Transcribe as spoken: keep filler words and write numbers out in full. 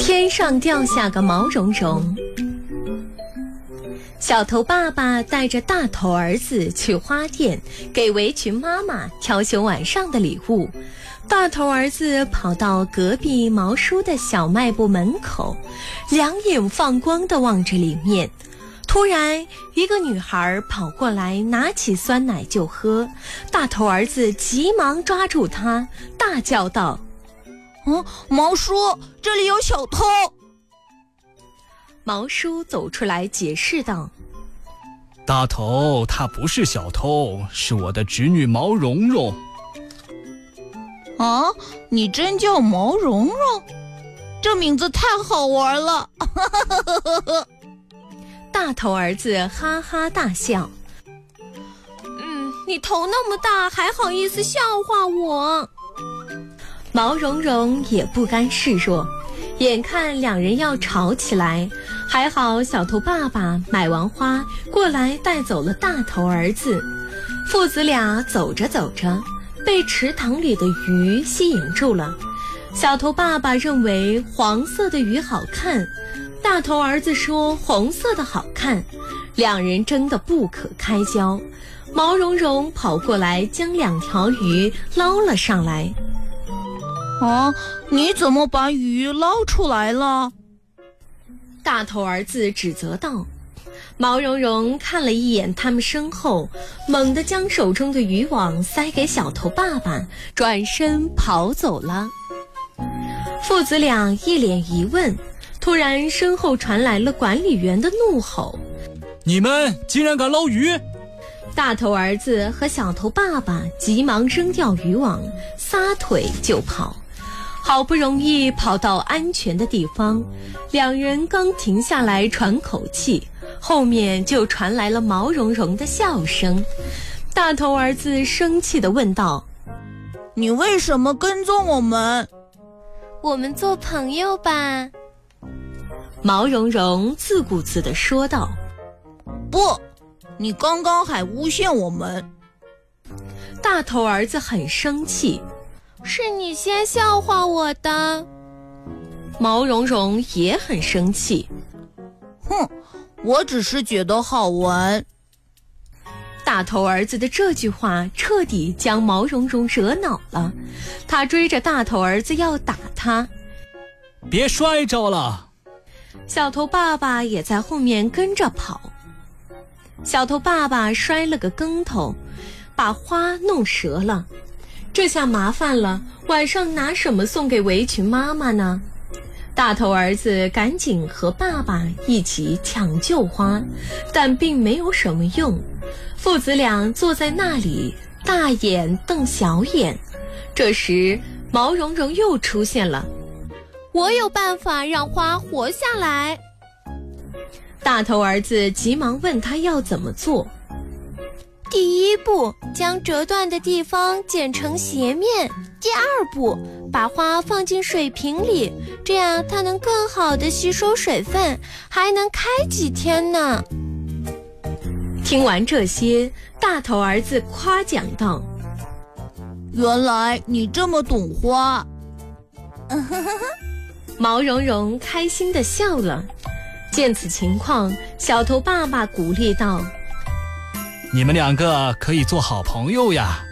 天上掉下个毛茸茸。小头爸爸带着大头儿子去花店，给围裙妈妈挑选晚上的礼物。大头儿子跑到隔壁毛叔的小卖部门口，两眼放光地望着里面。突然，一个女孩跑过来，拿起酸奶就喝。大头儿子急忙抓住她，大叫道： 嗯，毛叔，这里有小偷！ 毛叔走出来解释道： 大头，他不是小偷，是我的侄女毛茸茸。 啊，你真叫毛茸茸？这名字太好玩了！ 大头儿子哈哈大笑。 嗯，你头那么大，还好意思笑话我？ 毛茸茸也不甘示弱，眼看两人要吵起来，还好小头爸爸买完花过来带走了大头儿子。父子俩走着走着，被池塘里的鱼吸引住了。小头爸爸认为黄色的鱼好看，大头儿子说红色的好看，两人争得不可开交。毛茸茸跑过来将两条鱼捞了上来。 啊，你怎么把鱼捞出来了？ 大头儿子指责道。毛茸茸看了一眼他们身后，猛地将手中的渔网塞给小头爸爸，转身跑走了。父子俩一脸疑问，突然身后传来了管理员的怒吼： 你们竟然敢捞鱼！ 大头儿子和小头爸爸急忙扔掉渔网，撒腿就跑。好不容易跑到安全的地方，两人刚停下来喘口气，后面就传来了毛茸茸的笑声。大头儿子生气地问道： 你为什么跟踪我们？ 我们做朋友吧。 毛茸茸自顾自地说道： 不，你刚刚还诬陷我们。 大头儿子很生气： 是你先笑话我的。 毛茸茸也很生气： 哼，我只是觉得好玩。 大头儿子的这句话彻底将毛茸茸惹恼了，他追着大头儿子要打他。 别摔着了！ 小头爸爸也在后面跟着跑。小头爸爸摔了个跟头，把花弄折了。这下麻烦了，晚上拿什么送给围裙妈妈呢？大头儿子赶紧和爸爸一起抢救花，但并没有什么用。父子俩坐在那里，大眼瞪小眼。这时，毛茸茸又出现了： 我有办法让花活下来。 大头儿子急忙问他要怎么做。 第一步，将折断的地方剪成斜面。第二步，把花放进水瓶里，这样它能更好地吸收水分，还能开几天呢。 听完这些，大头儿子夸奖道： 原来你这么懂花。 毛茸茸开心地笑了。见此情况，小头爸爸鼓励道： 你们两个可以做好朋友呀。